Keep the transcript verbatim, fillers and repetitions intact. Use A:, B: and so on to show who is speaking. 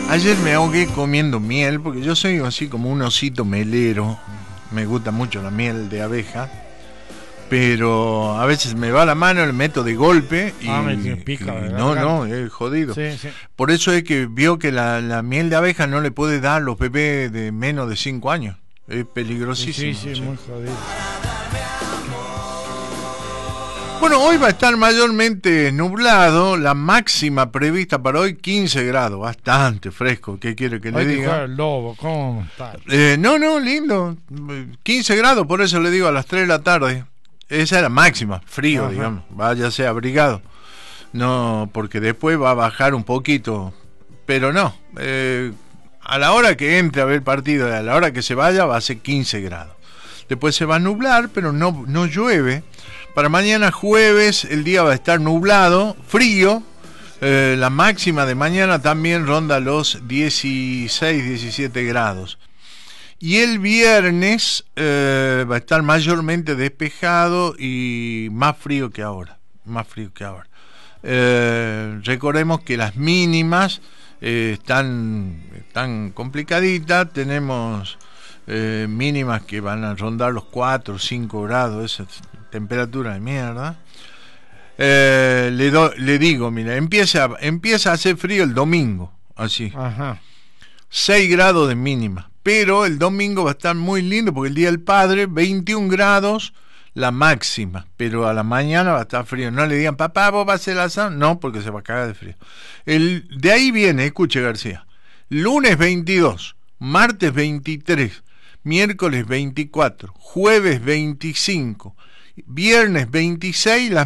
A: Ayer me ahogué comiendo miel, porque yo soy así como un osito melero. Me gusta mucho la miel de abeja, pero a veces me va la mano, le meto de golpe y,
B: ah, me pica,
A: y
B: ¿verdad?
A: no, no, es jodido.
B: Sí, sí.
A: Por eso es que vio que la, la miel de abeja no le puede dar a los bebés de menos de cinco años. Es peligrosísimo.
B: Sí, sí, sí, muy jodido.
A: Bueno, hoy va a estar mayormente nublado, la máxima prevista para hoy quince grados, bastante fresco. ¿Qué quiere que le
B: Hoy te
A: diga?
B: juega el lobo, ¿cómo está?
A: Eh, no, no, lindo, quince grados, por eso le digo a las tres de la tarde. Esa es la máxima, frío,
B: Ajá.
A: digamos, váyase abrigado. No, porque después va a bajar un poquito, pero no, eh, a la hora que entre a ver el partido, a la hora que se vaya va a ser quince grados. Después se va a nublar, pero no, no llueve. Para mañana jueves el día va a estar nublado, frío. Eh, la máxima de mañana también ronda los dieciséis, diecisiete grados. Y el viernes eh, va a estar mayormente despejado y más frío que ahora. Más frío que ahora. Eh, recordemos que las mínimas eh, están, están complicaditas. Tenemos eh, mínimas que van a rondar los cuatro o cinco grados. Esa temperatura de mierda. Eh, le, do, le digo, mira, empieza, empieza a hacer frío el domingo, así.
B: Ajá.
A: seis grados de mínima. Pero el domingo va a estar muy lindo porque el Día del Padre, veintiún grados la máxima. Pero a la mañana va a estar frío. No le digan, papá, ¿vos vas a hacer la asado? No, porque se va a cagar de frío. El, de ahí viene, escuche García, lunes veintidós, martes veintitrés, miércoles veinticuatro, jueves veinticinco, viernes veintiséis, las